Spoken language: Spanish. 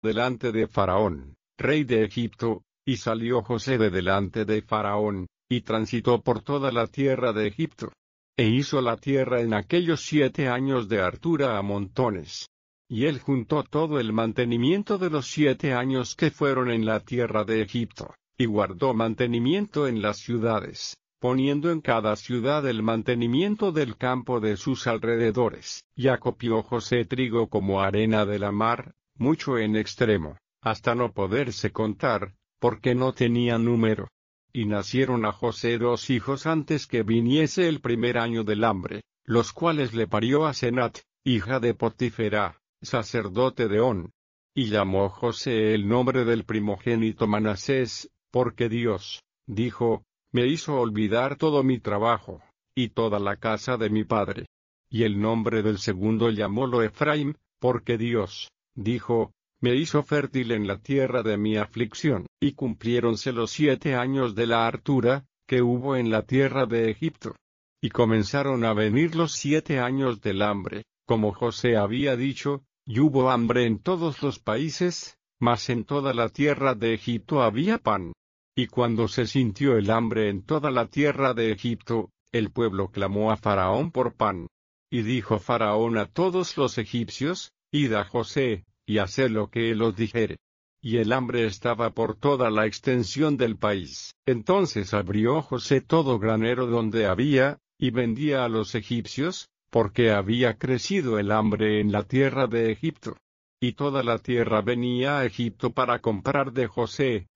delante de Faraón, rey de Egipto, y salió José de delante de Faraón, y transitó por toda la tierra de Egipto. E hizo la tierra en aquellos 7 años de hartura a montones. Y él juntó todo el mantenimiento de los 7 años que fueron en la tierra de Egipto, y guardó mantenimiento en las ciudades, poniendo en cada ciudad el mantenimiento del campo de sus alrededores. Y acopió José trigo como arena de la mar, mucho en extremo, hasta no poderse contar, porque no tenía número. Y nacieron a José 2 hijos antes que viniese el primer año del hambre, los cuales le parió Asenat, hija de Potifera, sacerdote de On. Y llamó José el nombre del primogénito Manasés, porque Dios, dijo, me hizo olvidar todo mi trabajo, y toda la casa de mi padre. Y el nombre del segundo llamólo Efraim, porque Dios, dijo, me hizo fértil en la tierra de mi aflicción. Y cumpliéronse los 7 años de la hartura, que hubo en la tierra de Egipto. Y comenzaron a venir los 7 años del hambre, como José había dicho, y hubo hambre en todos los países, mas en toda la tierra de Egipto había pan. Y cuando se sintió el hambre en toda la tierra de Egipto, el pueblo clamó a Faraón por pan. Y dijo Faraón a todos los egipcios, id a José, y haced lo que él os dijere. Y el hambre estaba por toda la extensión del país. Entonces abrió José todo granero donde había, y vendía a los egipcios, porque había crecido el hambre en la tierra de Egipto. Y toda la tierra venía a Egipto para comprar de José,